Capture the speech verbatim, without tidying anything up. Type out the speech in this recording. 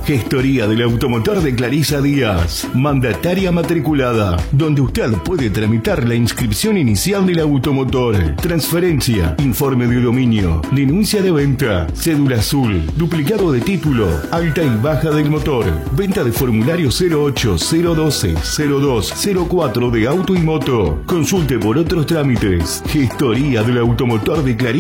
Gestoría del automotor de Clarisa Díaz, mandataria matriculada, donde usted puede tramitar la inscripción inicial del automotor, transferencia, informe de dominio, denuncia de venta, cédula azul, duplicado de título, alta y baja del motor, venta de formulario cero ocho cero doce cero dos cero cuatro de auto y moto. Consulte por otros trámites. Gestoría del automotor de Clarisa